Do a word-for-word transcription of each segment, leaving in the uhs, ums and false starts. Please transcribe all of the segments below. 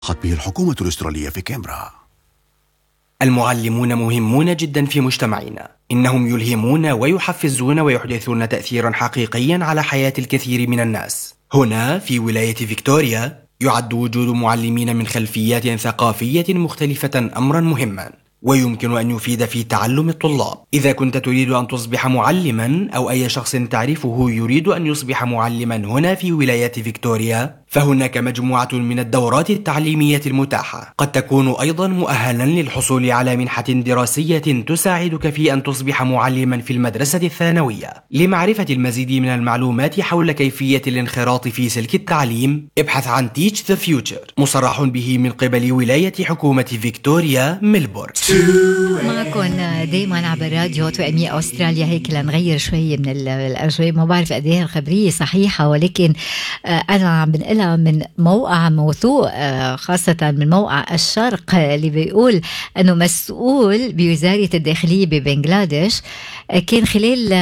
قامت به الحكومة الأسترالية في كامبرا. المعلمون مهمون جدا في مجتمعنا، إنهم يلهمون ويحفزون ويحدثون تأثيرا حقيقيا على حياة الكثير من الناس. هنا في ولاية فيكتوريا يعد وجود معلمين من خلفيات ثقافية مختلفة أمرا مهما، ويمكن أن يفيد في تعلم الطلاب. إذا كنت تريد أن تصبح معلما أو أي شخص تعرفه يريد أن يصبح معلما هنا في ولاية فيكتوريا، فهناك مجموعة من الدورات التعليمية المتاحة. قد تكون أيضا مؤهلا للحصول على منحة دراسية تساعدك في أن تصبح معلما في المدرسة الثانوية. لمعرفة المزيد من المعلومات حول كيفية الانخراط في سلك التعليم، ابحث عن Teach the Future، مصرح به من قبل ولاية حكومة فيكتوريا ميلبورن. معكم دايما عبر راديو توأمية أستراليا. هيك لنغير شوي من الأجواء، ما بعرف قد ايه الخبرية صحيحة، ولكن أنا عم بنقلها من موقع موثوق، خاصة من موقع الشرق اللي بيقول أنه مسؤول بوزارة الداخلية ببنغلاديش كان خلال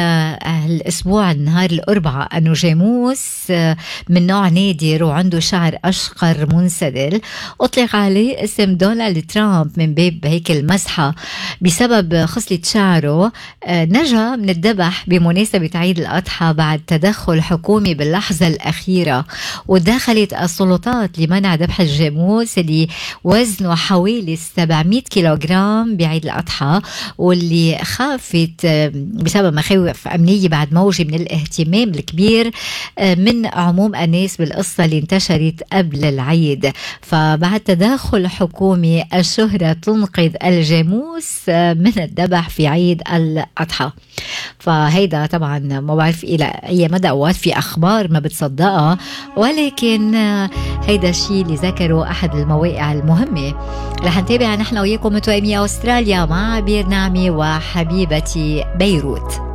الأسبوع نهار الأربعاء أنه جاموس من نوع نادر وعنده شعر أشقر منسدل أطلق عليه اسم دونالد ترامب من باب هيك المسحة بسبب خصلة شعره. نجا من الذبح بمناسبة عيد الأضحى بعد تدخل حكومي باللحظة الأخيرة، ودخلت السلطات لمنع ذبح الجاموس اللي وزنه حوالي سبعمية كيلوغرام بعيد الأضحى، واللي خافت بسبب مخاوف أمنية بعد موجة من الاهتمام الكبير من عموم الناس بالقصة اللي انتشرت قبل العيد. فبعد تدخل حكومي الشهرة تنقذ الجاموس من الذبح في عيد الأضحى. فهيدا طبعا ما بعرف إلى أي مدى أوقات في أخبار ما بتصدقها، ولكن هيدا الشيء اللي ذكره أحد المواقع المهمة. رح نتابع نحن وياكم متوأمية أستراليا مع عبير نعمي وحبيبتي بيروت.